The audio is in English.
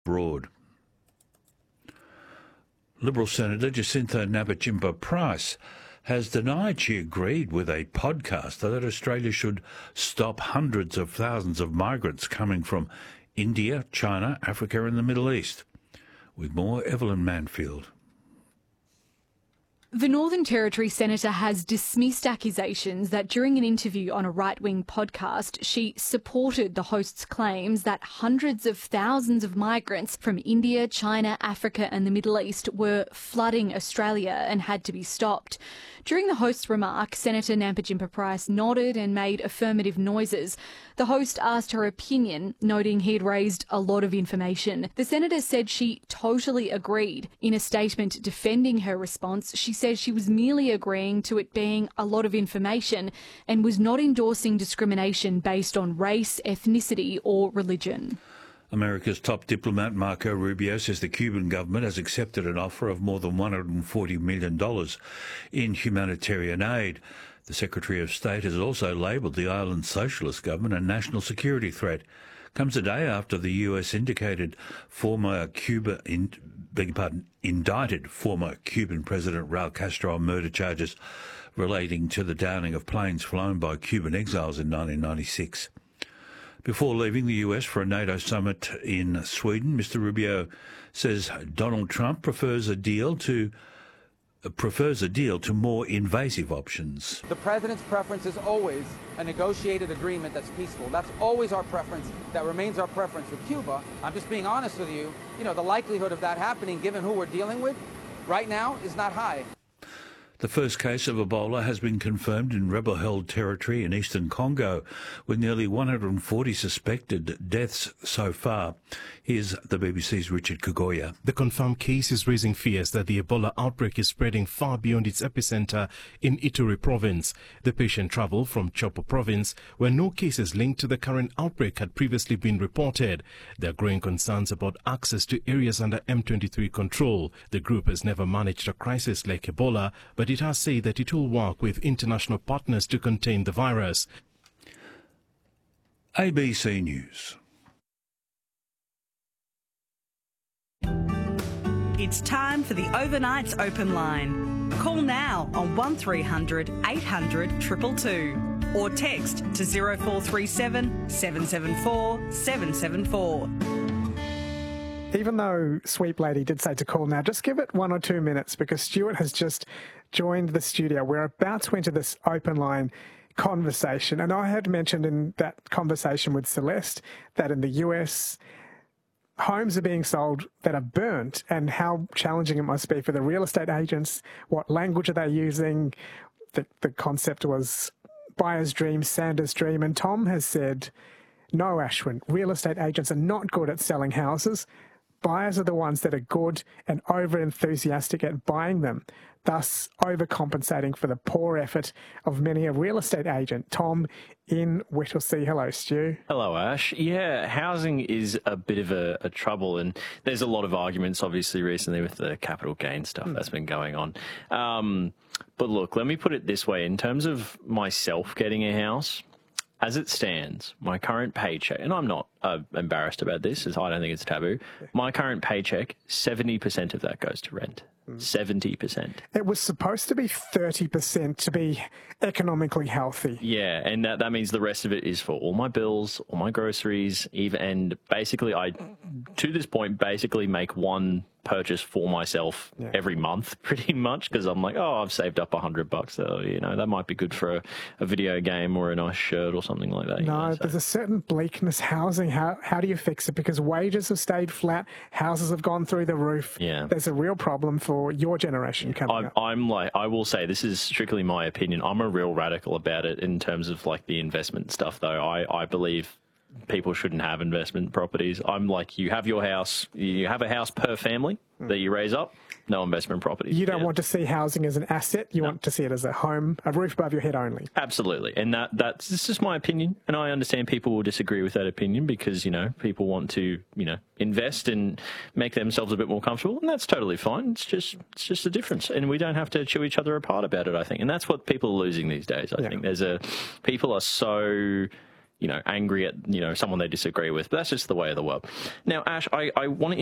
abroad. Liberal Senator Jacinta Nampijinpa-Price has denied she agreed with a podcaster that Australia should stop hundreds of thousands of migrants coming from India, China, Africa and the Middle East. With more, Evelyn Manfield. The Northern Territory Senator has dismissed accusations that during an interview on a right-wing podcast, she supported the host's claims that hundreds of thousands of migrants from India, China, Africa and the Middle East were flooding Australia and had to be stopped. During the host's remark, Senator Nampijinpa-Price nodded and made affirmative noises. The host asked her opinion, noting he had raised a lot of information. The senator said she totally agreed. In a statement defending her response, she says she was merely agreeing to it being a lot of information and was not endorsing discrimination based on race, ethnicity or religion. America's top diplomat Marco Rubio says the Cuban government has accepted an offer of more than $140 million in humanitarian aid. The Secretary of State has also labelled the island's socialist government a national security threat. Comes a day after the US indicted indicted former Cuban President Raul Castro on murder charges relating to the downing of planes flown by Cuban exiles in 1996. Before leaving the US for a NATO summit in Sweden, Mr Rubio says Donald Trump prefers a deal to more invasive options. The president's preference is always a negotiated agreement that's peaceful. That's always our preference. That remains our preference with Cuba. I'm just being honest with you. You know, the likelihood of that happening, given who we're dealing with right now, is not high. The first case of Ebola has been confirmed in rebel-held territory in eastern Congo, with nearly 140 suspected deaths so far. Here's the BBC's Richard Kagoya. The confirmed case is raising fears that the Ebola outbreak is spreading far beyond its epicenter in Ituri province. The patient travelled from Chopo province, where no cases linked to the current outbreak had previously been reported. There are growing concerns about access to areas under M23 control. The group has never managed a crisis like Ebola, but it has said that it will work with international partners to contain the virus. ABC News. It's time for the Overnights Open Line. Call now on 1300 800 222 or text to 0437 774 774. Even though Sweep Lady did say to call now, just give it 1 or 2 minutes because Stuart has just joined the studio. We're about to enter this open line conversation. And I had mentioned in that conversation with Celeste that in the US, homes are being sold that are burnt and how challenging it must be for the real estate agents. What language are they using? The concept was buyer's dream, Sanders' dream. And Tom has said, no, Ashwin, real estate agents are not good at selling houses. Buyers are the ones that are good and over-enthusiastic at buying them, thus overcompensating for the poor effort of many a real estate agent. Tom in Whittlesea. Hello, Stu. Hello, Ash. Yeah, housing is a bit of a trouble, and there's a lot of arguments, obviously, recently with the capital gain stuff that's been going on. But look, let me put it this way. In terms of myself getting a house, as it stands, my current paycheck, and I'm not embarrassed about this, as I don't think it's taboo, my current paycheck, 70% of that goes to rent. 70%. It was supposed to be 30% to be economically healthy. Yeah, and that means the rest of it is for all my bills, all my groceries, and basically I, to this point, basically make one purchase for myself every month, pretty much, because I'm like, oh, I've saved up $100, so you know that might be good for a video game or a nice shirt or something like that. No, there's a certain bleakness housing. How do you fix it? Because wages have stayed flat, houses have gone through the roof. Yeah, there's a real problem for your generation coming up. I will say, this is strictly my opinion. I'm a real radical about it in terms of like the investment stuff, though. I believe people shouldn't have investment properties. I'm like, you have your house, you have a house per family that you raise up, no investment properties. You don't want to see housing as an asset, you want to see it as a home, a roof above your head only. Absolutely. And that's just my opinion, and I understand people will disagree with that opinion because, you know, people want to, you know, invest and make themselves a bit more comfortable, and that's totally fine. It's just a difference, and we don't have to chew each other apart about it, I think. And that's what people are losing these days, I think. People are so, angry at, someone they disagree with. But that's just the way of the world. Now, Ash, I want to